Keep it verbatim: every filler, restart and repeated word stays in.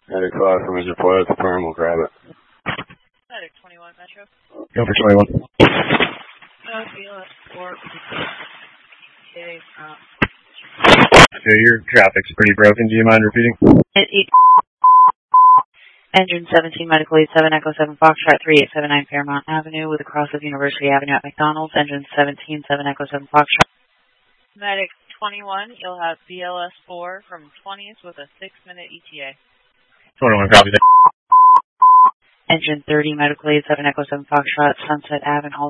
Medic five from his report at the firm, we'll grab it. Medic twenty-one, Metro. Go for twenty-one. Uh, B L S four. Okay, um. So your traffic's pretty broken. Do you mind repeating? Eight. Engine seventeen, medical eight seven, Echo seven, Foxtrot three eight seven nine Fairmount Avenue with a cross of University Avenue at McDonald's. Engine seventeen, seven Echo seven, Foxtrot. Medic twenty-one, you'll have B L S four from twentieth with a six minute E T A. twenty-one, copy that. Engine thirty, medical eight seven, Echo seven, Foxtrot, Sunset Avenue.